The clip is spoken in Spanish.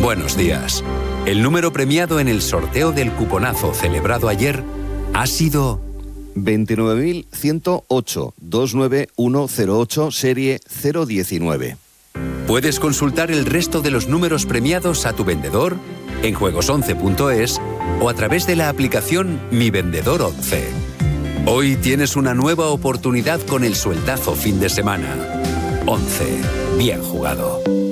Buenos días. El número premiado en el sorteo del cuponazo celebrado ayer ha sido 29.108, 29108, serie 019. Puedes consultar el resto de los números premiados a tu vendedor en juegos11.es o a través de la aplicación Mi Vendedor 11. Hoy tienes una nueva oportunidad con el sueldazo fin de semana. 11. Bien jugado.